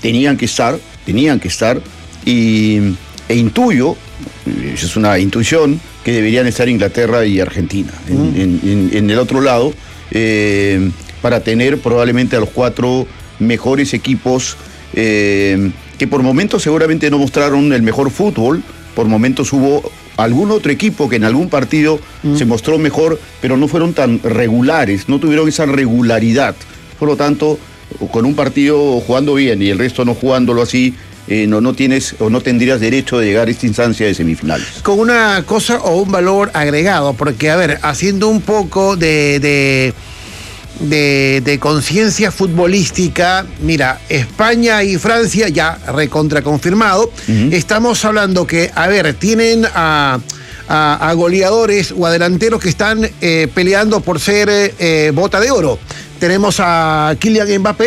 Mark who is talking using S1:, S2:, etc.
S1: tenían que estar, e intuyo, es una intuición, que deberían estar Inglaterra y Argentina en el otro lado, para tener probablemente a los 4 mejores equipos, que por momentos seguramente no mostraron el mejor fútbol. Por momentos hubo algún otro equipo que en algún partido se mostró mejor, pero no fueron tan regulares, no tuvieron esa regularidad. Por lo tanto, con un partido jugando bien y el resto no jugándolo así, no tienes o no tendrías derecho de llegar a esta instancia de semifinales.
S2: Con una cosa o un valor agregado, porque, a ver, haciendo un poco de conciencia futbolística, mira, España y Francia ya recontra confirmado. Estamos hablando que, a ver, tienen a goleadores o a delanteros que están peleando por ser bota de oro. Tenemos a Kylian Mbappé,